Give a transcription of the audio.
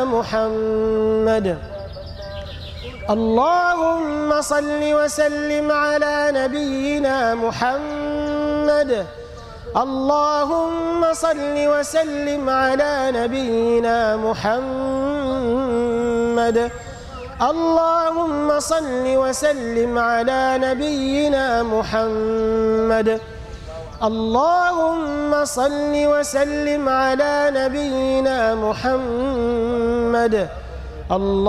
محمد. اللهم صل وسلم على نبينا محمد. اللهم صل وسلم على نبينا محمد. اللهم صل وسلم على نبينا محمد. اللهم صل وسلم على نبينا محمد.